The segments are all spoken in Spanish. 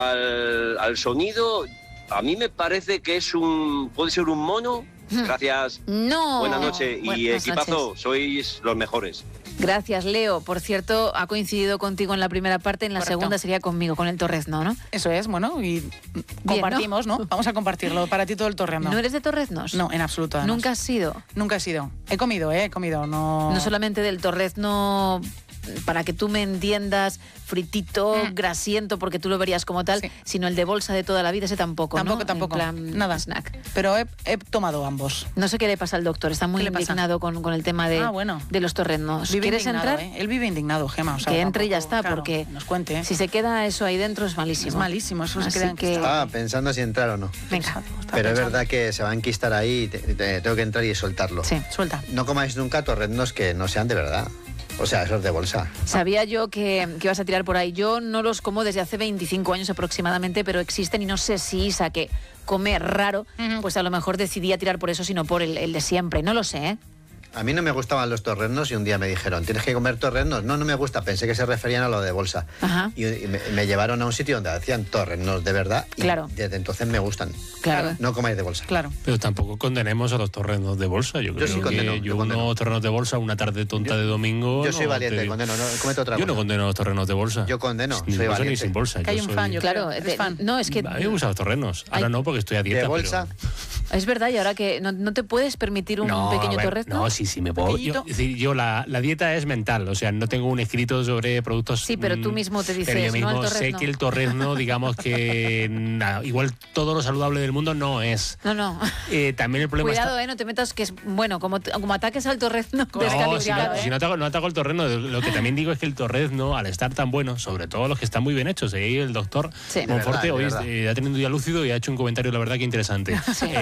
al sonido, a mí me parece que puede ser un mono. Gracias. No. Buenas noches y Buenas equipazo, noches. sois los mejores. Gracias, Leo. Por cierto, ha coincidido contigo en la primera parte, en la Correcto. segunda sería conmigo, con el torrezno, ¿no? Eso es, bueno, y compartimos, ¿no? Vamos a compartirlo. Para ti todo el torrezno. ¿No eres de torreznos? No, en absoluto. además. ¿Nunca has sido? Nunca he sido. He comido, no... No solamente del torrezno, para que tú me entiendas, fritito, grasiento, porque tú lo verías como tal, Sí. sino el de bolsa de toda la vida, ese tampoco, ¿no? Tampoco. En plan, Nada. snack. Pero he tomado ambos. No sé qué le pasa al doctor, está muy ¿Qué le pasa? indignado con el tema bueno. de los torreznos. Vive ¿Quieres indignado, entrar? Él vive indignado, Gema. O sea, Que entre y ya tampoco, está, claro, porque nos cuente. si se queda eso ahí dentro es malísimo. Es malísimo, eso se Así queda en que- Estaba pensando si entrar o no. Venga, Pero es verdad que se va a enquistar ahí y tengo que entrar y soltarlo. sí. Suelta. No comáis nunca torreznos que no sean de verdad. O sea, esos de bolsa. Sabía yo que ibas a tirar por ahí. Yo no los como desde hace 25 años aproximadamente, pero existen y no sé si Isa, que come raro, pues a lo mejor decidía tirar por eso, sino por el de siempre. No lo sé, ¿eh? A mí no me gustaban los torreznos y un día me dijeron, ¿tienes que comer torreznos? No, no me gusta, pensé que se referían a lo de bolsa. Ajá. Y me llevaron a un sitio donde hacían torreznos de verdad y Claro. desde entonces me gustan. Claro. No comáis de bolsa. Claro. Pero tampoco condenemos a los torreznos de bolsa. Yo creo sí que condeno, yo condeno. unos torrenos de bolsa, una tarde tonta de domingo... Yo soy no, valiente, te digo. condeno, no cometo otra Yo no cosa. condeno los torrenos de bolsa. Yo condeno, Ni soy bolsa ni valiente. sin bolsa. Que hay yo un soy- fan, yo Claro, creo. ¿Eres fan? no, es que A mí me gustan los torrenos. Ahora no, porque estoy a dieta. De bolsa, es verdad, y ahora que no te puedes permitir un pequeño a ver, torrezno. No, sí, me puedo. Pequeñito. Es decir, yo la dieta es mental, o sea, no tengo un escrito sobre productos. Sí, pero tú mismo te dices, pero yo no al mismo sé torrezno. que el torrezno, digamos que igual todo lo saludable del mundo no es. No. También el problema Cuidado, está... no te metas, que es bueno, como ataques al torrezno, No, descalibrado, si no ataco el torrezno, lo que también digo es que el torrezno, al estar tan bueno, sobre todo los que están muy bien hechos, ahí el doctor Sí. Monforte De hoy verdad. ha tenido un día lúcido y ha hecho un comentario, la verdad, que interesante.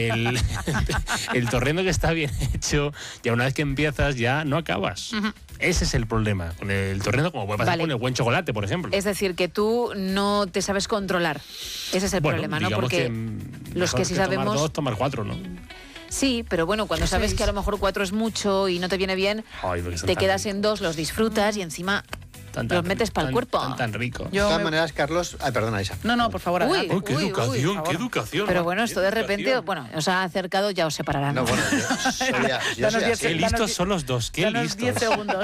El torrezno que está bien hecho, ya una vez que empiezas, ya no acabas. Ese es el problema con el torrezno, como puede pasar Vale. con el buen chocolate, por ejemplo. Es decir, que tú no te sabes controlar. Ese es el Bueno, problema, ¿no? digamos Porque que, los mejor que sí sabemos... Tomar 2, tomar 4, ¿no? Sí, pero bueno, cuando sabes que a lo mejor 4 es mucho y no te viene bien, Ay, porque son te tan quedas ricos. en 2, los disfrutas y encima los metes para el cuerpo. Tan rico. de Yo todas me- maneras, Carlos... Ay, perdona, Isa. No, por favor, Uy. adelante. Oh, qué Uy, educación, uy, qué educación. Pero bueno, esto de qué repente, educación. bueno, os ha acercado, ya os separarán. No, bueno, yo soy Danos así. Qué listos son los dos, qué Danos listos. 10 segundos.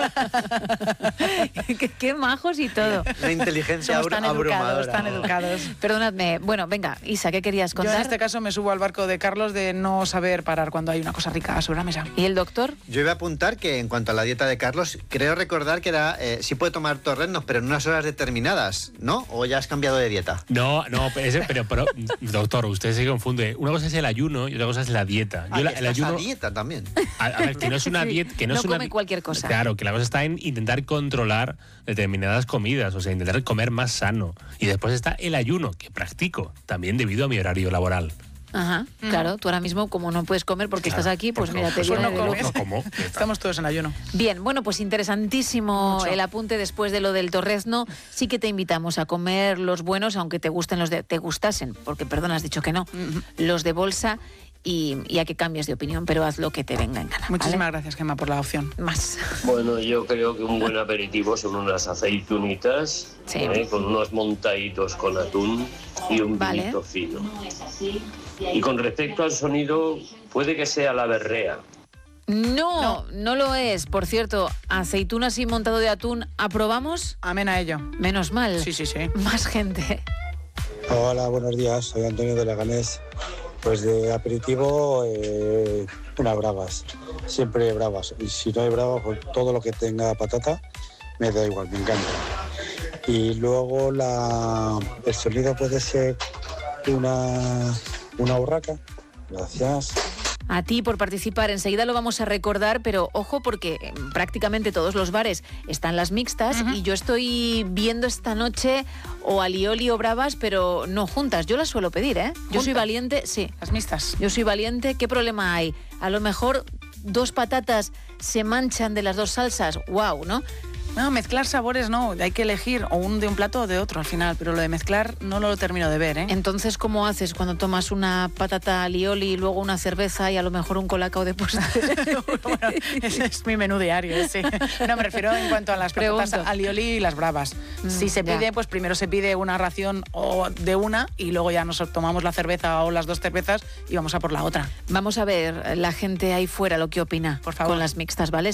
qué majos y todo. Una inteligencia Somos tan educados, abrumadora. tan educados. Perdonadme. Bueno, venga, Isa, ¿qué querías Yo en contar? este caso me subo al barco de Carlos de no saber parar cuando hay una cosa rica sobre la mesa. ¿Y el doctor? Yo iba a apuntar que en cuanto a la dieta de Carlos, creo recordar que era sí puede tomar torreznos, pero en unas horas determinadas, ¿no? ¿O ya has cambiado de dieta? No, pero, doctor, usted se confunde. Una cosa es el ayuno y otra cosa es la dieta. Ah, Yo que el estás ayuno... a dieta también. A ver, que no es una Sí, dieta... Que no no es una, come cualquier cosa. Claro, que la cosa está en intentar controlar determinadas comidas, o sea, intentar comer más sano. Y después está el ayuno, que practico, también debido a mi horario laboral. Ajá, claro, tú ahora mismo como no puedes comer porque estás aquí, pues mira, te viene no de comes. lujo. No como. Estamos todos en ayuno. Bien, bueno, pues interesantísimo Mucho. el apunte después de lo del torrezno. Sí que te invitamos a comer los buenos, aunque te gusten te gustasen, porque perdón, has dicho que no, los de bolsa y a que cambies de opinión, pero haz lo que te venga en gana. Muchísimas ¿vale? gracias, Gemma, por la opción. Más. Bueno, yo creo que un buen aperitivo son unas aceitunitas Sí. con unos montaditos con atún y un Vale. vinito fino. Y con respecto al sonido, puede que sea la berrea. No lo es. Por cierto, aceitunas y montado de atún, ¿aprobamos? Amén a ello. Menos mal. Sí. Más gente. Hola, buenos días. Soy Antonio de Leganés. Pues de aperitivo, unas bravas. Siempre bravas. Y si no hay bravas, pues todo lo que tenga patata me da igual, me encanta. Y luego el sonido puede ser una urraca. Gracias. A ti por participar, enseguida lo vamos a recordar, pero ojo porque en prácticamente todos los bares están las mixtas y yo estoy viendo esta noche o alioli o bravas, pero no juntas. Yo las suelo pedir, ¿eh? Yo soy ¿Juntas? valiente, sí. Las mixtas. Yo soy valiente, ¿qué problema hay? A lo mejor 2 patatas se manchan de las 2 salsas, wow, ¿no? No, mezclar sabores no, hay que elegir o de un plato o de otro al final, pero lo de mezclar no lo termino de ver, ¿eh? Entonces, ¿cómo haces cuando tomas una patata alioli y luego una cerveza y a lo mejor un colacao de postre? Bueno, ese es mi menú diario, sí. No, me refiero en cuanto a las patatas alioli y las bravas. Si se pide, pues primero se pide una ración o de una y luego ya nos tomamos la cerveza o las 2 cervezas y vamos a por la otra. Vamos a ver la gente ahí fuera lo que opina, por favor, con las mixtas, ¿vale?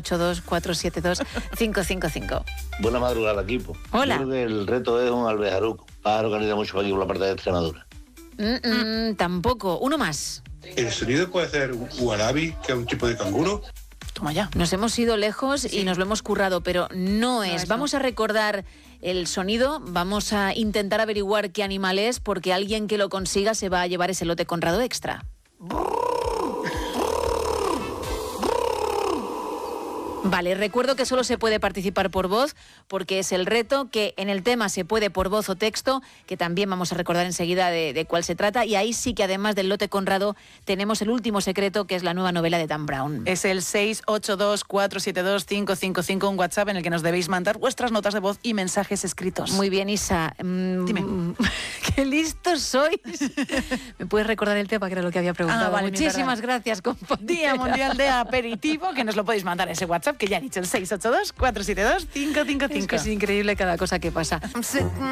682-472-555. Buena madrugada, equipo. Hola. Yo creo que el reto es un albejaruco, pájaro que anida mucho aquí por la parte de Extremadura. Tampoco. Uno más. ¿El sonido puede ser un wallaby, que es un tipo de canguro? Toma ya. Nos hemos ido lejos y nos lo hemos currado, pero no es. Vamos a recordar el sonido, vamos a intentar averiguar qué animal es, porque alguien que lo consiga se va a llevar ese lote Conrado Extra. Vale, recuerdo que solo se puede participar por voz, porque es el reto, que en el tema se puede por voz o texto, que también vamos a recordar enseguida de cuál se trata, y ahí sí que además del lote Conrado tenemos el último secreto, que es la nueva novela de Dan Brown. Es el 682-472-555, un WhatsApp en el que nos debéis mandar vuestras notas de voz y mensajes escritos. Muy bien, Isa. Dime. ¡Qué listos sois! ¿Me puedes recordar el tema, que era lo que había preguntado? Vale, muchísimas gracias, compañera. Día Mundial de Aperitivo, que nos lo podéis mandar a ese WhatsApp que ya he dicho, el 682-472-555. Es que es increíble cada cosa que pasa.